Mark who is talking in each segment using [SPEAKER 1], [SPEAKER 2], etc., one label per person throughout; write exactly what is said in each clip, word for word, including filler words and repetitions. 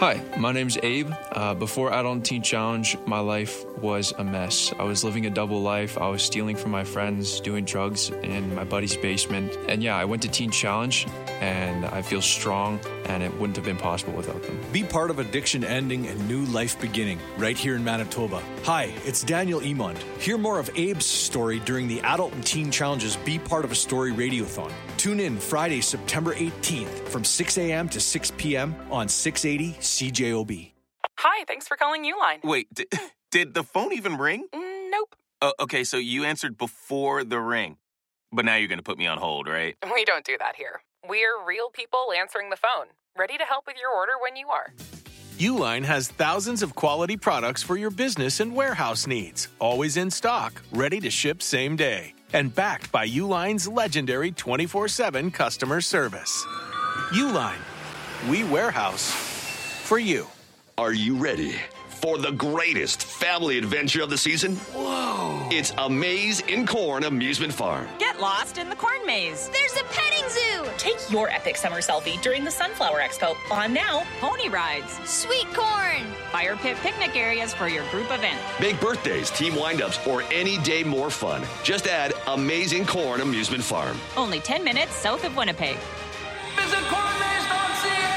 [SPEAKER 1] Hi, my name's Abe. Uh, before Adult Teen Challenge, my life was a mess. I was living a double life. I was stealing from my friends, doing drugs in my buddy's basement. And yeah, I went to Teen Challenge, and I feel strong, and it wouldn't have been possible without them.
[SPEAKER 2] Be part of addiction ending and new life beginning right here in Manitoba. Hi, it's Daniel Emond. Hear more of Abe's story during the Adult and Teen Challenge's Be Part of a Story Radiothon. Tune in Friday, September eighteenth from six a.m. to six p.m. on six eighty C J O B.
[SPEAKER 3] Hi, thanks for calling Uline.
[SPEAKER 4] Wait, did, did the phone even ring?
[SPEAKER 3] Mm, nope.
[SPEAKER 4] Oh, okay, so you answered before the ring. But now you're going to put me on hold, right?
[SPEAKER 3] We don't do that here. We're real people answering the phone, ready to help with your order when you are.
[SPEAKER 5] Uline has thousands of quality products for your business and warehouse needs. Always in stock, ready to ship same day. And backed by Uline's legendary twenty-four seven customer service. Uline, we warehouse for you.
[SPEAKER 6] Are you ready for the greatest family adventure of the season? Whoa! It's A Maze in Corn Amusement Farm.
[SPEAKER 7] Get lost in the corn maze.
[SPEAKER 8] There's a petting zoo.
[SPEAKER 7] Take your epic summer selfie during the Sunflower Expo. On now, pony rides,
[SPEAKER 8] sweet corn,
[SPEAKER 7] fire pit picnic areas for your group event.
[SPEAKER 6] Big birthdays, team windups, or any day more fun. Just add A Maze in Corn Amusement Farm.
[SPEAKER 7] Only ten minutes south of Winnipeg.
[SPEAKER 9] Visit corn maze dot c a.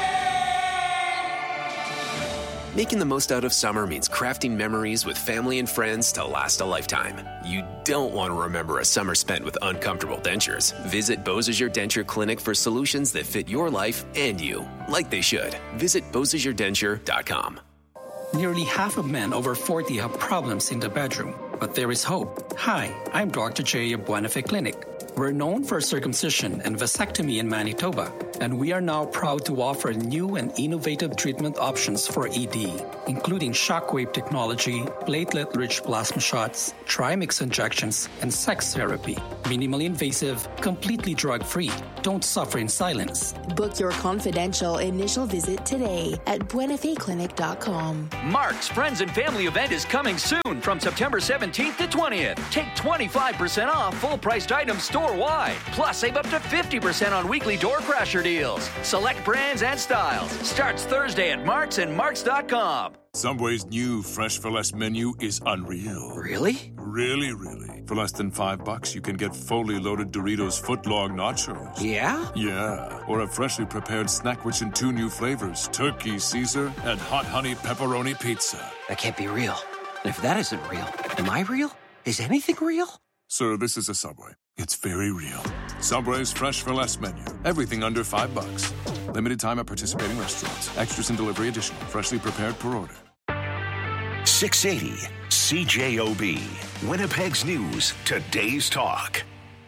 [SPEAKER 10] Making the most out of summer means crafting memories with family and friends to last a lifetime. You don't want to remember a summer spent with uncomfortable dentures. Visit Beausejour Denture Clinic for solutions that fit your life and you, like they should. Visit Beausejour Denture dot com.
[SPEAKER 11] Nearly half of men over forty have problems in the bedroom, but there is hope. Hi, I'm Doctor J of Buenafe Clinic. We're known for circumcision and vasectomy in Manitoba, and we are now proud to offer new and innovative treatment options for E D, including shockwave technology, platelet-rich plasma shots, trimix injections, and sex therapy. Minimally invasive, completely drug-free. Don't suffer in silence.
[SPEAKER 12] Book your confidential initial visit today at buenafe clinic dot com.
[SPEAKER 13] Mark's Friends and Family event is coming soon from September seventeenth to twentieth. Take twenty-five percent off full-priced items store-wide. Plus, save up to fifty percent on weekly door crasher deals. Select brands and styles. Starts Thursday at Mark's and marks dot com.
[SPEAKER 14] Subway's new Fresh for Less menu is unreal.
[SPEAKER 13] Really?
[SPEAKER 14] Really, really. For less than five bucks, you can get fully loaded Doritos footlong nachos.
[SPEAKER 13] Yeah?
[SPEAKER 14] Yeah. Or a freshly prepared snack rich in two new flavors, Turkey Caesar and Hot Honey Pepperoni Pizza.
[SPEAKER 13] That can't be real. And if that isn't real, am I real? Is anything real?
[SPEAKER 14] Sir, this is a Subway. It's very real. Subway's Fresh for Less menu. Everything under five bucks. Limited time at participating restaurants. Extras and delivery additional. Freshly prepared per order.
[SPEAKER 15] six eighty C J O B. Winnipeg's News. Today's Talk.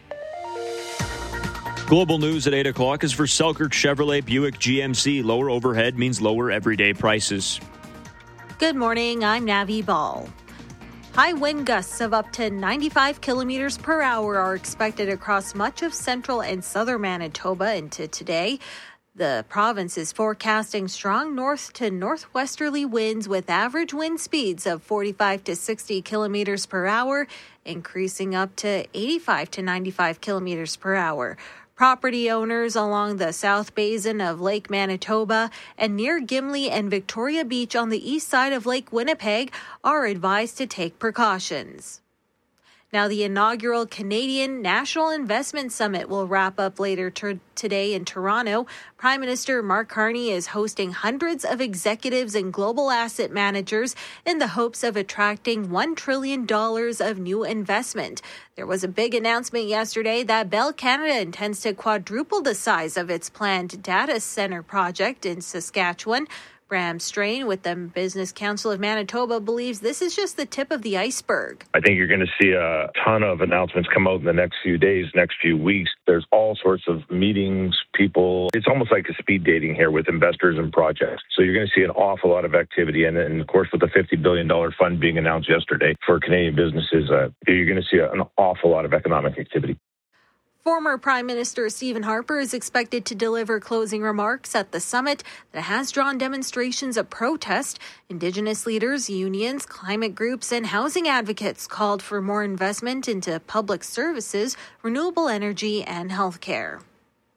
[SPEAKER 16] Global news at eight o'clock is for Selkirk Chevrolet Buick G M C. Lower overhead means lower everyday prices.
[SPEAKER 17] Good morning, I'm Navi Ball. High wind gusts of up to ninety-five kilometers per hour are expected across much of central and southern Manitoba into today. The province is forecasting strong north to northwesterly winds with average wind speeds of forty-five to sixty kilometers per hour, increasing up to eighty-five to ninety-five kilometers per hour. Property owners along the south basin of Lake Manitoba and near Gimli and Victoria Beach on the east side of Lake Winnipeg are advised to take precautions. Now, the inaugural Canadian National Investment Summit will wrap up later t- today in Toronto. Prime Minister Mark Carney is hosting hundreds of executives and global asset managers in the hopes of attracting one trillion dollars of new investment. There was a big announcement yesterday that Bell Canada intends to quadruple the size of its planned data center project in Saskatchewan. Bram Strain with the Business Council of Manitoba believes this is just the tip of the iceberg.
[SPEAKER 18] I think you're going to see a ton of announcements come out in the next few days, next few weeks. There's all sorts of meetings, people. It's almost like a speed dating here with investors and projects. So you're going to see an awful lot of activity. And, and of course, with the fifty billion dollars fund being announced yesterday for Canadian businesses, uh, you're going to see an awful lot of economic activity.
[SPEAKER 17] Former Prime Minister Stephen Harper is expected to deliver closing remarks at the summit that has drawn demonstrations of protest. Indigenous leaders, unions, climate groups, and housing advocates called for more investment into public services, renewable energy, and healthcare.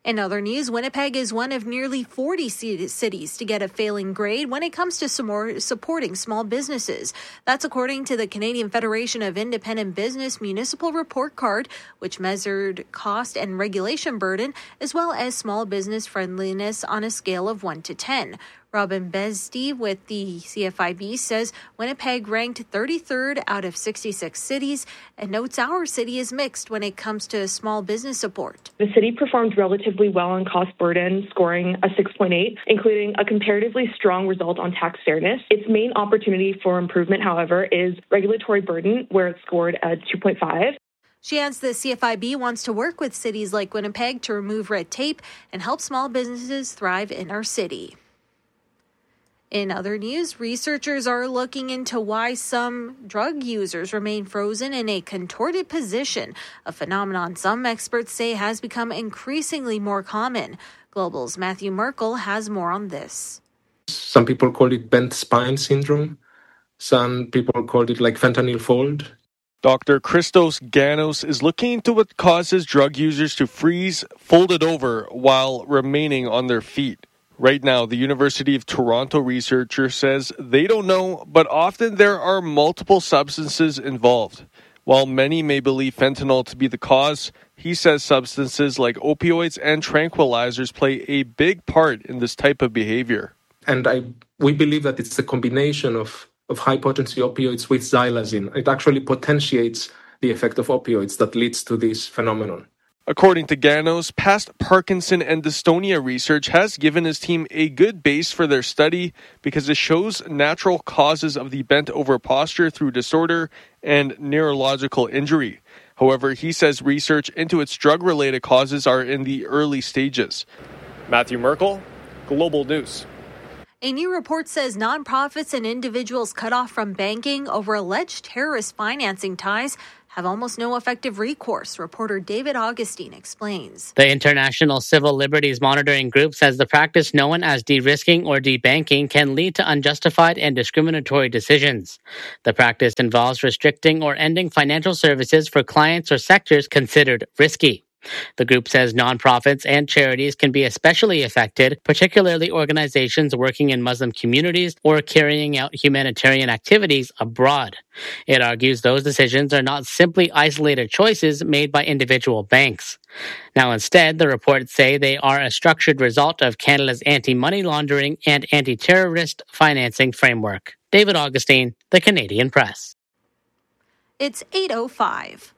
[SPEAKER 17] In other news, Winnipeg is one of nearly forty cities to get a failing grade when it comes to supporting small businesses. That's according to the Canadian Federation of Independent Business Municipal Report Card, which measured cost and regulation burden, as well as small business friendliness on a scale of one to ten. Robin Besty with the C F I B says Winnipeg ranked thirty-third out of sixty-six cities and notes our city is mixed when it comes to small business support.
[SPEAKER 19] The city performed relatively well on cost burden, scoring a six point eight, including a comparatively strong result on tax fairness. Its main opportunity for improvement, however, is regulatory burden, where it scored a two point five.
[SPEAKER 17] She adds the C F I B wants to work with cities like Winnipeg to remove red tape and help small businesses thrive in our city. In other news, researchers are looking into why some drug users remain frozen in a contorted position, a phenomenon some experts say has become increasingly more common. Global's Matthew Merkel has more on this.
[SPEAKER 20] Some people call it bent spine syndrome. Some people call it like fentanyl fold.
[SPEAKER 21] Doctor Christos Ganos is looking into what causes drug users to freeze folded over while remaining on their feet. Right now, the University of Toronto researcher says they don't know, but often there are multiple substances involved. While many may believe fentanyl to be the cause, he says substances like opioids and tranquilizers play a big part in this type of behavior.
[SPEAKER 20] And I, we believe that it's the combination of, of high-potency opioids with xylazine. It actually potentiates the effect of opioids that leads to this phenomenon.
[SPEAKER 21] According to Ganos, past Parkinson and dystonia research has given his team a good base for their study because it shows natural causes of the bent-over posture through disorder and neurological injury. However, he says research into its drug-related causes are in the early stages. Matthew Merkel, Global News.
[SPEAKER 17] A new report says nonprofits and individuals cut off from banking over alleged terrorist financing ties have almost no effective recourse. Reporter David Augustine explains.
[SPEAKER 22] The International Civil Liberties Monitoring Group says the practice known as de-risking or debanking can lead to unjustified and discriminatory decisions. The practice involves restricting or ending financial services for clients or sectors considered risky. The group says nonprofits and charities can be especially affected, particularly organizations working in Muslim communities or carrying out humanitarian activities abroad. It argues those decisions are not simply isolated choices made by individual banks. Now, instead, the reports say they are a structured result of Canada's anti-money laundering and anti-terrorist financing framework. David Augustine, The Canadian Press.
[SPEAKER 17] It's eight oh five.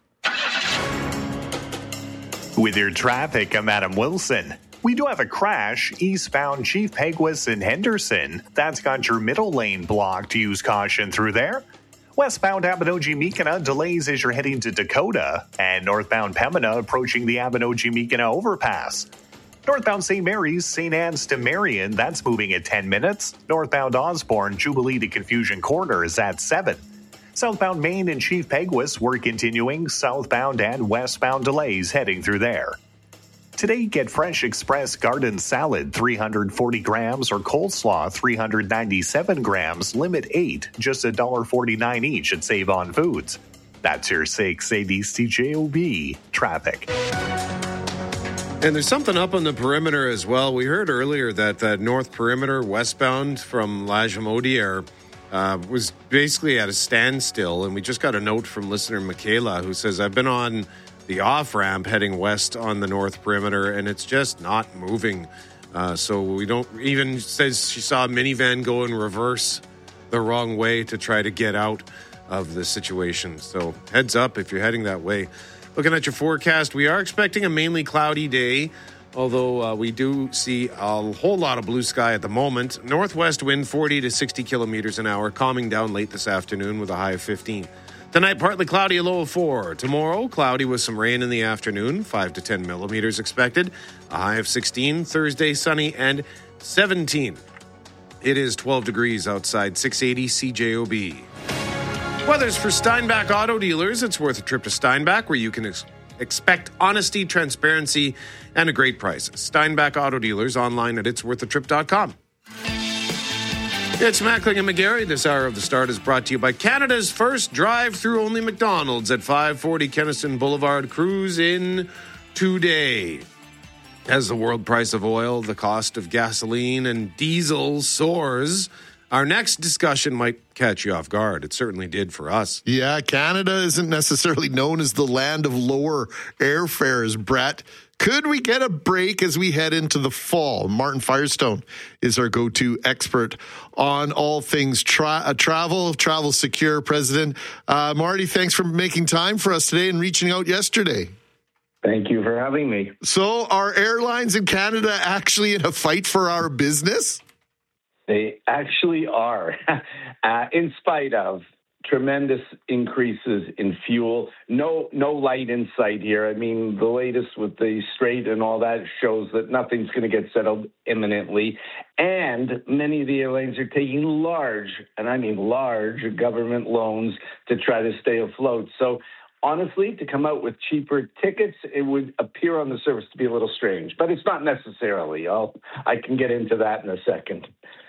[SPEAKER 23] With your traffic, I'm Adam Wilson. We do have a crash eastbound Chief Peguis in Henderson. That's got your middle lane blocked. Use caution through there. Westbound Abinogi-Mekina delays as you're heading to Dakota. And northbound Pembina approaching the Abinogi-Mekina overpass. Northbound Saint Mary's, Saint Anne's to Marion, that's moving at ten minutes. Northbound Osborne, Jubilee to Confusion Corner is at seven. Southbound Main and Chief Peguis were continuing. Southbound and westbound delays heading through there. Today, get fresh express garden salad, three hundred forty grams, or coleslaw, three hundred ninety-seven grams, limit eight, just one dollar forty-nine each at Save On Foods. That's your six eighty C J O B traffic.
[SPEAKER 24] And there's something up on the perimeter as well. We heard earlier that that north perimeter westbound from Lajimodiere Uh, was basically at a standstill, and we just got a note from listener Michaela who says, I've been on the off-ramp heading west on the north perimeter, and it's just not moving. Uh, so we don't even, says she saw a minivan go in reverse the wrong way to try to get out of the situation. So heads up if you're heading that way. Looking at your forecast, we are expecting a mainly cloudy day, although uh, we do see a whole lot of blue sky at the moment. Northwest wind forty to sixty kilometers an hour, calming down late this afternoon with a high of fifteen. Tonight, partly cloudy, a low of four. Tomorrow, cloudy with some rain in the afternoon, five to ten millimeters expected, a high of sixteen. Thursday, sunny and seventeen. It is twelve degrees outside, six eighty C J O B. Weather's for Steinbach Auto Dealers. It's worth a trip to Steinbach, where you can ex- expect honesty, transparency, and a great price. Steinbach Auto Dealers, online at its worth a trip dot com. It's Mackling and McGarry. This hour of the start is brought to you by Canada's first drive-through only McDonald's at five forty Kenniston Boulevard. Cruise in today. As the world price of oil, the cost of gasoline and diesel soars, our next discussion might catch you off guard. It certainly did for us.
[SPEAKER 1] Yeah, Canada isn't necessarily known as the land of lower airfares, Brett. Could we get a break as we head into the fall? Martin Firestone is our go-to expert on all things tra- uh, travel, Travel Secure president. Uh, Marty, thanks for making time for us today and reaching out yesterday.
[SPEAKER 2] Thank you for having me.
[SPEAKER 1] So are airlines in Canada actually in a fight for our business?
[SPEAKER 2] They actually are, uh, in spite of tremendous increases in fuel. No, no light in sight here. I mean, the latest with the Strait and all that shows that nothing's going to get settled imminently. And many of the airlines are taking large, and I mean large, government loans to try to stay afloat. So honestly, to come out with cheaper tickets, it would appear on the surface to be a little strange, but it's not necessarily. I'll, I can get into that in a second.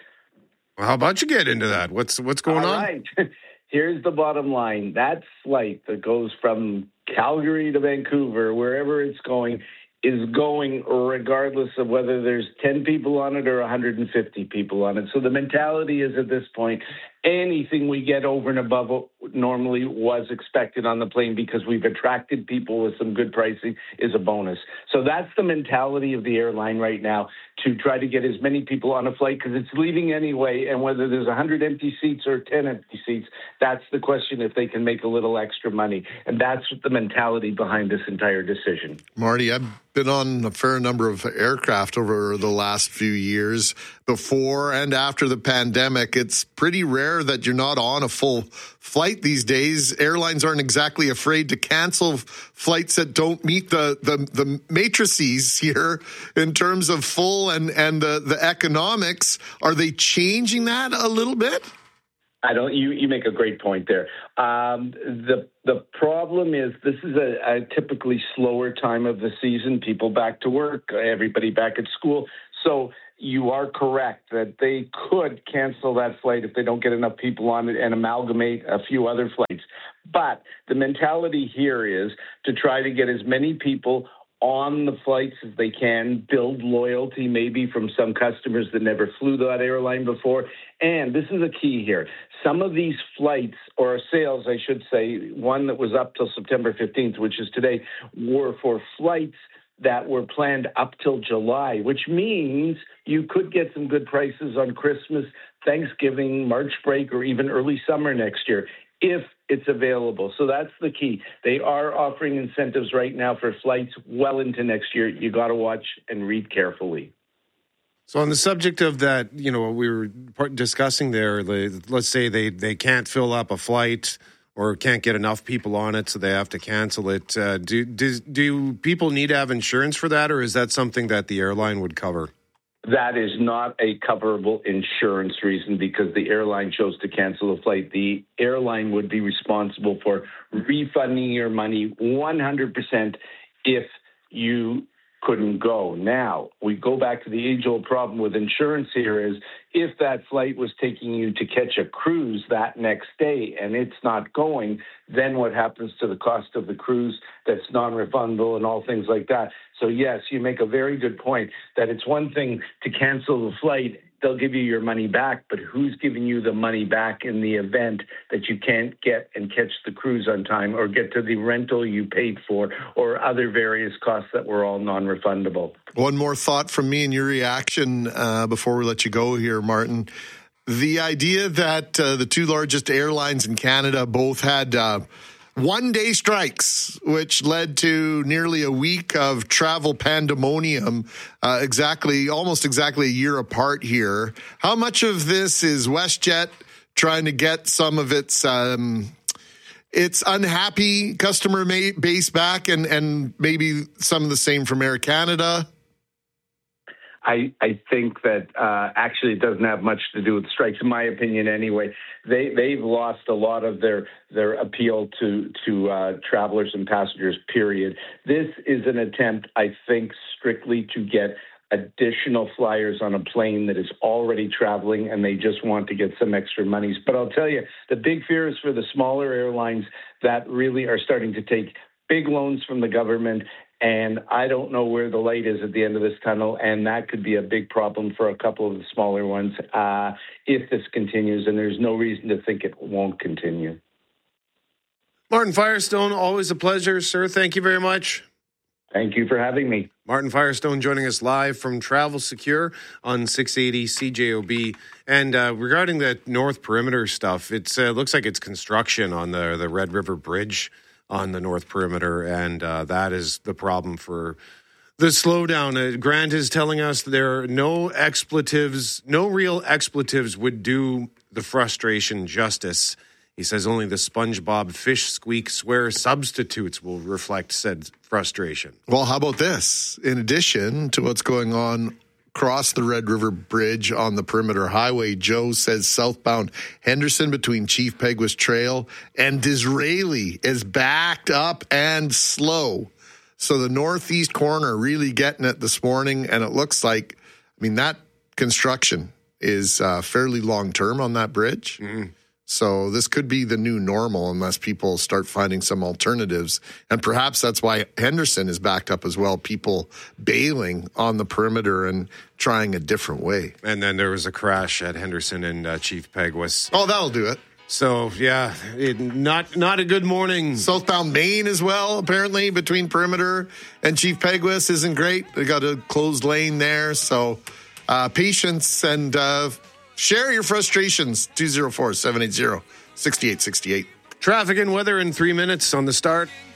[SPEAKER 24] Well, how about you get into that? What's what's going
[SPEAKER 2] All
[SPEAKER 24] on?
[SPEAKER 2] Right. Here's the bottom line. That flight that goes from Calgary to Vancouver, wherever it's going, is going regardless of whether there's ten people on it or one hundred fifty people on it. So the mentality is at this point, anything we get over and above what normally was expected on the plane because we've attracted people with some good pricing is a bonus. So that's the mentality of the airline right now, to try to get as many people on a flight because it's leaving anyway. And whether there's one hundred empty seats or ten empty seats, that's the question, if they can make a little extra money. And that's the mentality behind this entire decision.
[SPEAKER 1] Marty, I've been on a fair number of aircraft over the last few years. Before and after the pandemic, it's pretty rare that you're not on a full flight these days. Airlines aren't exactly afraid to cancel flights that don't meet the, the, the matrices here in terms of full and, and the, the economics. Are they changing that a little bit?
[SPEAKER 2] I don't. You, you make a great point there. Um, the the problem is this is a, a typically slower time of the season. People back to work, everybody back at school. So you are correct that they could cancel that flight if they don't get enough people on it and amalgamate a few other flights. But the mentality here is to try to get as many people on the flights as they can, build loyalty maybe from some customers that never flew that airline before. And this is a key here. Some of these flights, or sales, I should say, one that was up till September fifteenth, which is today, were for flights that were planned up till July, which means you could get some good prices on Christmas, Thanksgiving, March break, or even early summer next year, if it's available. So that's the key. They are offering incentives right now for flights well into next year. You got to watch and read carefully.
[SPEAKER 24] So on the subject of that, you know, we were discussing there, the, let's say they, they can't fill up a flight or can't get enough people on it, so they have to cancel it. Uh, do, do, do people need to have insurance for that, or is that something that the airline would cover?
[SPEAKER 2] That is not a coverable insurance reason because the airline chose to cancel the flight. The airline would be responsible for refunding your money one hundred percent if you couldn't go. Now, we go back to the age-old problem with insurance here is if that flight was taking you to catch a cruise that next day and it's not going, then what happens to the cost of the cruise that's non-refundable and all things like that? So, yes, you make a very good point that it's one thing to cancel the flight. They'll give you your money back, but who's giving you the money back in the event that you can't get and catch the cruise on time or get to the rental you paid for or other various costs that were all non-refundable?
[SPEAKER 1] One more thought from me and your reaction uh, before we let you go here, Martin. The idea that uh, the two largest airlines in Canada both had uh, one-day strikes, which led to nearly a week of travel pandemonium, uh, exactly, almost exactly a year apart here. How much of this is WestJet trying to get some of its um, its unhappy customer base back, and, and maybe some of the same from Air Canada?
[SPEAKER 2] I, I think that uh, actually it doesn't have much to do with strikes, in my opinion anyway. They, they've lost a lot of their their appeal to, to uh, travelers and passengers, period. This is an attempt, I think, strictly to get additional flyers on a plane that is already traveling and they just want to get some extra monies. But I'll tell you, the big fear is for the smaller airlines that really are starting to take big loans from the government And I don't know where the light is at the end of this tunnel, and that could be a big problem for a couple of the smaller ones uh, if this continues, and there's no reason to think it won't continue.
[SPEAKER 24] Martin Firestone, always a pleasure, sir. Thank you very much.
[SPEAKER 2] Thank you for having me.
[SPEAKER 24] Martin Firestone joining us live from Travel Secure on six eighty C J O B. And uh, regarding the North Perimeter stuff, it uh, looks like it's construction on the, the Red River Bridge on the North Perimeter, and uh, that is the problem for the slowdown. Uh, Grant is telling us there are no expletives, no real expletives would do the frustration justice. He says only the SpongeBob fish squeak swear substitutes will reflect said frustration.
[SPEAKER 1] Well, how about this? In addition to what's going on across the Red River Bridge on the Perimeter Highway, Joe says southbound Henderson between Chief Peguis Trail and Disraeli is backed up and slow. So the northeast corner really getting it this morning, and it looks like, I mean, that construction is uh, fairly long-term on that bridge. Mm-hmm. So this could be the new normal unless people start finding some alternatives. And perhaps that's why Henderson is backed up as well, people bailing on the perimeter and trying a different way.
[SPEAKER 24] And then there was a crash at Henderson and uh, Chief Peguis.
[SPEAKER 1] Oh, that'll do it.
[SPEAKER 24] So, yeah, it, not not a good morning.
[SPEAKER 1] Southbound Main as well, apparently, between Perimeter and Chief Peguis isn't great. They got a closed lane there. So uh, patience and... Uh, Share your frustrations, two oh four, seven eight zero, six eight six eight.
[SPEAKER 24] Traffic and weather in three minutes on the start.